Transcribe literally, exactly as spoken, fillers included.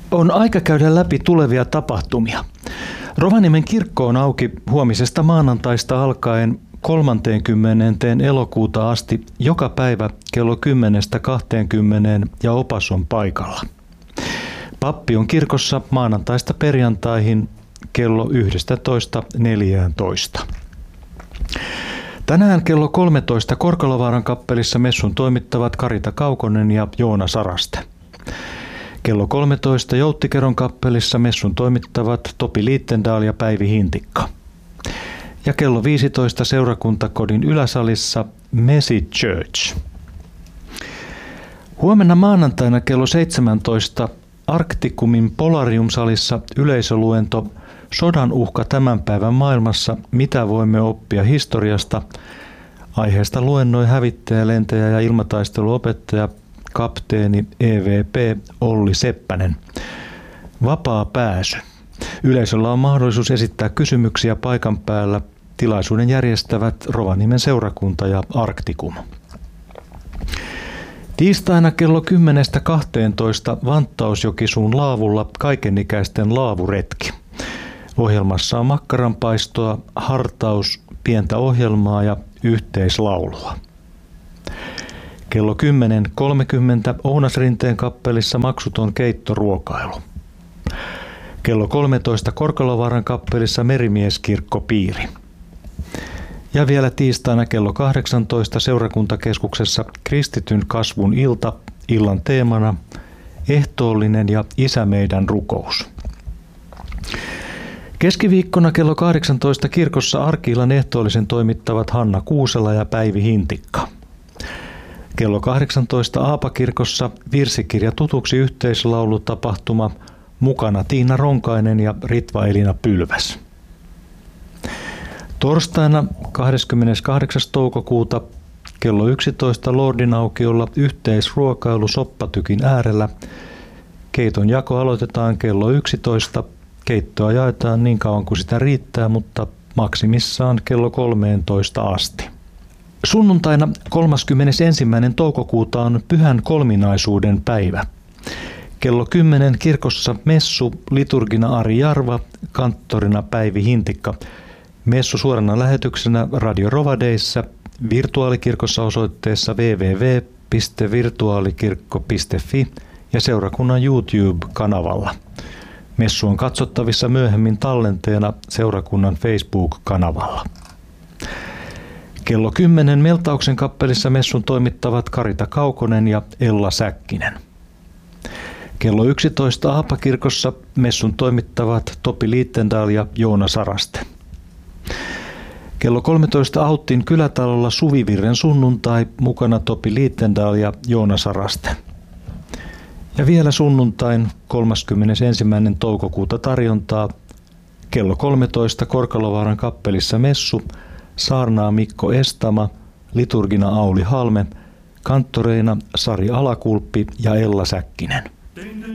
On aika käydä läpi tulevia tapahtumia. Rovaniemen kirkko on auki huomisesta maanantaista alkaen kolmaskymmenes elokuuta asti joka päivä kello kymmenestä kahteenkymmeneen ja opas on paikalla. Pappi on kirkossa maanantaista perjantaihin kello yksitoista neljätoista. Tänään kello kolmetoista Korkelovaaran kappelissa messun toimittavat Karita Kaukonen ja Joona Saraste. Kello kolmetoista Jouttikeron kappelissa messun toimittavat Topi Liittendahl ja Päivi Hintikka. Ja kello viisitoista seurakuntakodin yläsalissa Messy Church. Huomenna maanantaina kello seitsemäntoista Arktikumin Polarium-salissa yleisöluento Sodan uhka tämän päivän maailmassa, mitä voimme oppia historiasta. Aiheesta luennoi hävittäjä, lentäjä ja ilmataisteluopettaja kapteeni E V P Olli Seppänen. Vapaa pääsy. Yleisöllä on mahdollisuus esittää kysymyksiä paikan päällä. Tilaisuuden järjestävät Rovaniemen seurakunta ja Arktikum. Tiistaina kello kymmenestä kahteentoista Vanttausjokisuun laavulla kaikenikäisten laavuretki. Ohjelmassa on makkaranpaistoa, hartaus, pientä ohjelmaa ja yhteislaulua. Kello kymmenen kolmekymmentä Ounasrinteen kappelissa maksuton keittoruokailu. Kello kolmetoista Korkelovaaran kappelissa Merimieskirkkopiiri. Ja vielä tiistaina kello kahdeksantoista seurakuntakeskuksessa Kristityn kasvun ilta, illan teemana ehtoollinen ja Isä meidän rukous. Keskiviikkona kello kahdeksantoista kirkossa arki-illan ehtoollisen toimittavat Hanna Kuusela ja Päivi Hintikka. Kello kahdeksantoista Aapakirkossa virsikirja tutuksi yhteislaulutapahtuma, mukana Tiina Ronkainen ja Ritva-Elina Pylväs. Torstaina kahdeskymmeneskahdeksas toukokuuta kello yksitoista Lordin aukiolla yhteisruokailu soppatykin äärellä. Keiton jako aloitetaan kello yksitoista. Keittoa jaetaan niin kauan kuin sitä riittää, mutta maksimissaan kello kolmeentoista asti. Sunnuntaina kolmaskymmenesensimmäinen toukokuuta on Pyhän kolminaisuuden päivä. Kello kymmenen kirkossa messu, liturgina Ari Jarva, kanttorina Päivi Hintikka. Messu suorana lähetyksenä Radio Rovadeissa, virtuaalikirkossa osoitteessa double-u double-u double-u piste virtuaalikirkko piste fi ja seurakunnan YouTube-kanavalla. Messu on katsottavissa myöhemmin tallenteena seurakunnan Facebook-kanavalla. Kello kymmenen Meltauksen kappelissa messun toimittavat Karita Kaukonen ja Ella Säkkinen. Kello yksitoista Aapakirkossa messun toimittavat Topi Liittendahl ja Joona Saraste. Kello kolmetoista Auttin kylätalolla Suvivirren sunnuntai, mukana Topi Liittendahl ja Joona Saraste. Ja vielä sunnuntain kolmaskymmenesensimmäinen toukokuuta tarjontaa. Kello kolmetoista Korkelovaaran kappelissa messu, saarnaa Mikko Estama, liturgina Auli Halme, kanttoreina Sari Alakulppi ja Ella Säkkinen.